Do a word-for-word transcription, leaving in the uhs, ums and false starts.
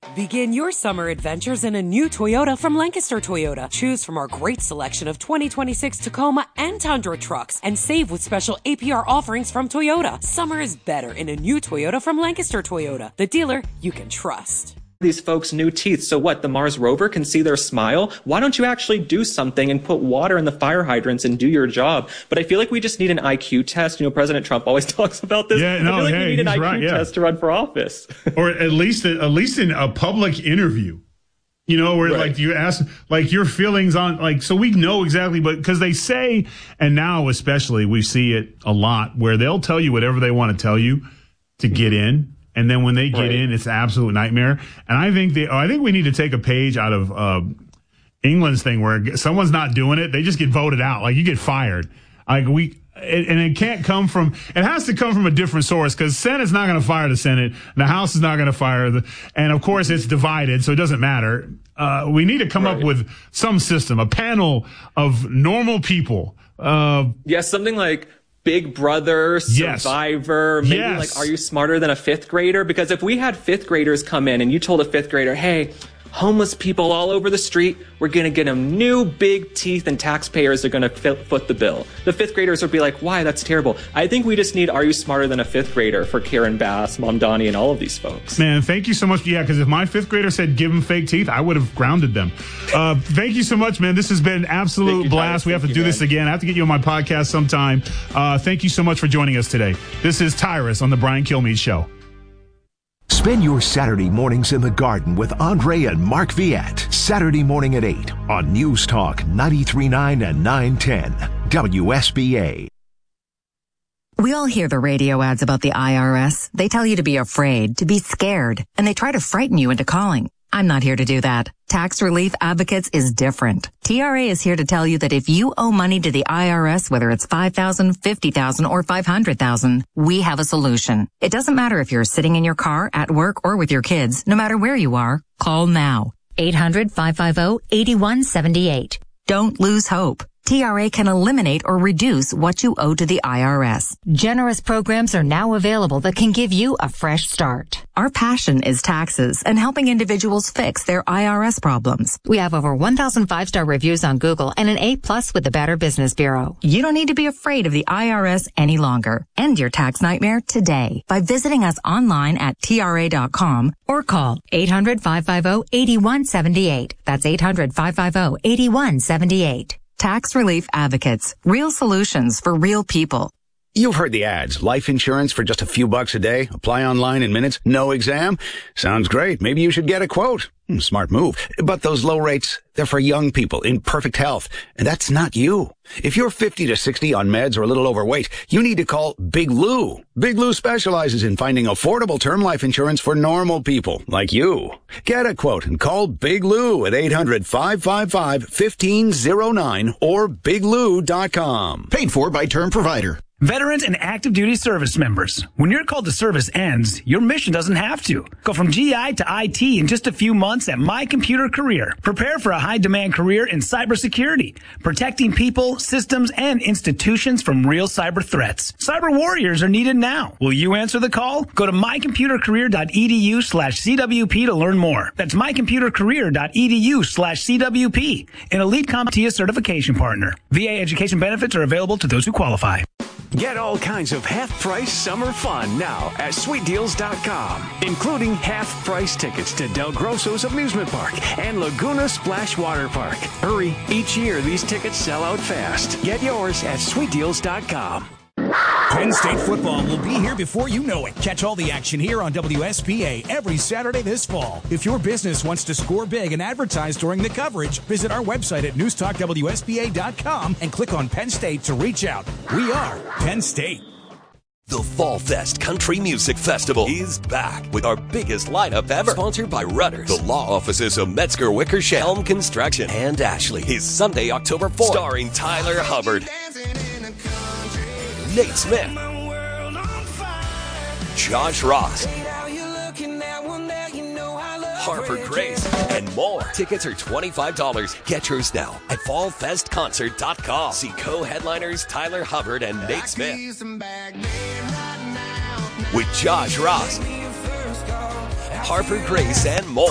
Begin your summer adventures in a new Toyota from Lancaster Toyota. Choose from our great selection of twenty twenty-six Tacoma and Tundra trucks and save with special A P R offerings from Toyota. Summer is better in a new Toyota from Lancaster Toyota, the dealer you can trust. These folks' new teeth. So what, the Mars rover can see their smile? Why don't you actually do something and put water in the fire hydrants and do your job? But I feel like we just need an I Q test. You know, President Trump always talks about this. Yeah, no, I feel like hey, we need an I Q right, yeah. test to run for office. Or at least at least in a public interview. You know, where right. like you ask like your feelings on like, so we know exactly, but because they say, and now especially we see it a lot where they'll tell you whatever they want to tell you to get in. And then when they get right. in, it's an absolute nightmare. And I think they, I think we need to take a page out of uh, England's thing where someone's not doing it, they just get voted out. Like you get fired. Like we, it, and it can't come from, it has to come from a different source because Senate's not going to fire the Senate. And the House is not going to fire the, and of course it's divided, so it doesn't matter. Uh, we need to come right. up with some system, a panel of normal people. Uh, yes, yeah, something like Big Brother, Survivor, yes. maybe yes. like, are you smarter than a fifth grader? Because if we had fifth graders come in and you told a fifth grader, hey, homeless people all over the street, we're going to get them new big teeth and taxpayers are going to foot the bill. The fifth graders would be like, why? That's terrible. I think we just need Are You Smarter Than a Fifth Grader for Karen Bass, Mom Donnie, and all of these folks. Man, thank you so much. Yeah, because if my fifth grader said give them fake teeth, I would have grounded them. Uh, thank you so much, man. This has been an absolute you, blast. Tyler. We have thank to do you, this man. again. I have to get you on my podcast sometime. Uh, thank you so much for joining us today. This is Tyrus on the Brian Kilmeade Show. Spend your Saturday mornings in the garden with Andre and Mark Viette. Saturday morning at eight on News Talk ninety-three point nine and nine ten W S B A. We all hear the radio ads about the I R S. They tell you to be afraid, to be scared, and they try to frighten you into calling. I'm not here to do that. Tax Relief Advocates is different. T R A is here to tell you that if you owe money to the I R S, whether it's five thousand dollars, fifty thousand dollars, or five hundred thousand dollars, we have a solution. It doesn't matter if you're sitting in your car, at work, or with your kids. No matter where you are, call now. eight hundred, five five zero, eight one seven eight. Don't lose hope. T R A can eliminate or reduce what you owe to the I R S. Generous programs are now available that can give you a fresh start. Our passion is taxes and helping individuals fix their I R S problems. We have over one thousand five-star reviews on Google and an A plus with the Better Business Bureau. You don't need to be afraid of the I R S any longer. End your tax nightmare today by visiting us online at T R A dot com or call eight hundred, five five zero, eight one seven eight. That's eight hundred, five five zero, eight one seven eight. Tax Relief Advocates. Real solutions for real people. You've heard the ads. Life insurance for just a few bucks a day. Apply online in minutes. No exam. Sounds great. Maybe you should get a quote. Hmm, smart move. But those low rates, they're for young people in perfect health. And that's not you. If you're fifty to sixty on meds or a little overweight, you need to call Big Lou. Big Lou specializes in finding affordable term life insurance for normal people like you. Get a quote and call Big Lou at eight hundred, five five five, one five zero nine or big lou dot com. Paid for by Term Provider. Veterans and active duty service members. When your call to service ends, your mission doesn't have to. Go from G I to I T in just a few months at My Computer Career. Prepare for a high-demand career in cybersecurity, protecting people, systems, and institutions from real cyber threats. Cyber warriors are needed now. Will you answer the call? Go to my computer career dot e d u slash c w p to learn more. That's my computer career dot e d u slash c w p, an elite CompTIA certification partner. V A education benefits are available to those who qualify. Get all kinds of half-price summer fun now at sweet deals dot com, including half-price tickets to Del Grosso's Amusement Park and Laguna Splash Water Park. Hurry, each year these tickets sell out fast. Get yours at sweet deals dot com. Penn State football will be here before you know it. Catch all the action here on W S P A every Saturday this fall. If your business wants to score big and advertise during the coverage, visit our website at news talk w s p a dot com and click on Penn State to reach out. We are Penn State. The Fall Fest Country Music Festival is back with our biggest lineup ever. Sponsored by Rudders, the law offices of Metzger Wickersham, Helm Construction, and Ashley. Is Sunday, October fourth. Starring Tyler Hubbard, Nate Smith, Josh Ross, Harper Grace, and more. Tickets are twenty-five dollars. Get yours now at fall fest concert dot com. See co-headliners Tyler Hubbard and Nate Smith with Josh Ross, Harper Grace, and more.